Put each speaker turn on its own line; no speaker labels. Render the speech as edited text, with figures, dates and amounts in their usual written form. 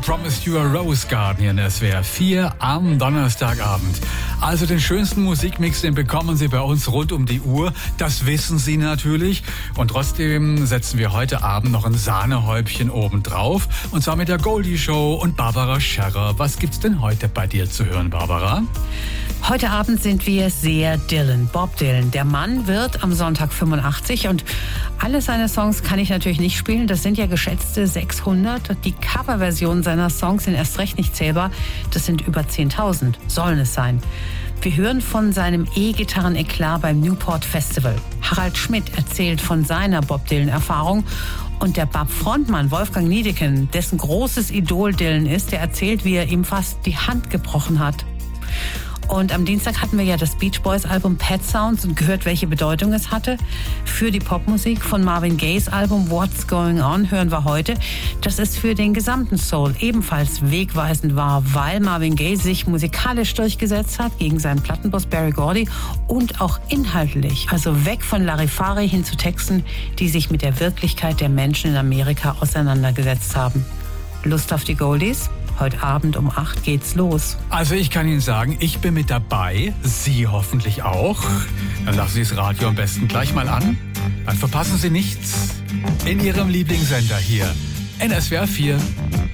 Promised You a Rose Garden hier in SWR 4 am Donnerstagabend. Also den schönsten Musikmix, den bekommen Sie bei uns rund um die Uhr. Das wissen Sie natürlich. Und trotzdem setzen wir heute Abend noch ein Sahnehäubchen oben drauf. Und zwar mit der Goldie Show und Barbara Scherrer. Was gibt's denn heute bei dir zu hören, Barbara?
Heute Abend sind wir sehr Dylan, Bob Dylan. Der Mann wird am Sonntag 85 und alle seine Songs kann ich natürlich nicht spielen. Das sind ja geschätzte 600. Die Coverversionen seiner Songs sind erst recht nicht zählbar. Das sind über 10.000, sollen es sein. Wir hören von seinem E-Gitarren-Eklat beim Newport Festival. Harald Schmidt erzählt von seiner Bob Dylan-Erfahrung. Und der Bab-Frontmann Wolfgang Niedecken, dessen großes Idol Dylan ist, der erzählt, wie er ihm fast die Hand gebrochen hat. Und am Dienstag hatten wir ja das Beach Boys Album Pet Sounds und gehört, welche Bedeutung es hatte für die Popmusik. Von Marvin Gayes Album What's Going On hören wir heute, dass es für den gesamten Soul ebenfalls wegweisend war, weil Marvin Gaye sich musikalisch durchgesetzt hat gegen seinen Plattenboss Berry Gordy und auch inhaltlich, also weg von Larifari hin zu Texten, die sich mit der Wirklichkeit der Menschen in Amerika auseinandergesetzt haben. Lust auf die Goldies? Heute Abend um 8 geht's los.
Also ich kann Ihnen sagen, ich bin mit dabei. Sie hoffentlich auch. Dann lassen Sie das Radio am besten gleich mal an. Dann verpassen Sie nichts in Ihrem Lieblingssender hier. NSWR 4.